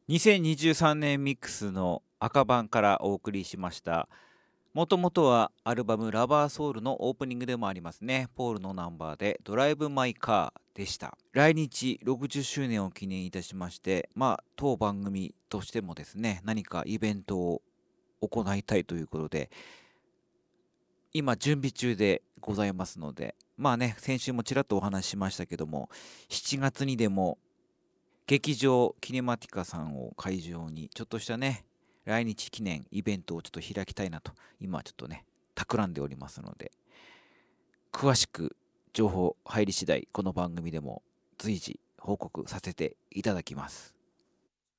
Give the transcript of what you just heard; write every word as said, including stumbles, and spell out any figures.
にせんにじゅうさんねんミックスの赤版からお送りしました。もともとはアルバムラバーソウルのオープニングでもありますね。ポールのナンバーでドライブマイカーでした。来日ろくじゅっしゅうねんを記念いたしまして、まあ当番組としてもですね、何かイベントを行いたいということで、今準備中でございますので、まあね、先週もちらっとお話ししましたけども、しちがつにでも劇場キネマティカさんを会場にちょっとしたね、来日記念イベントをちょっと開きたいなと今ちょっとね企んでおりますので、詳しく情報入り次第この番組でも随時報告させていただきます。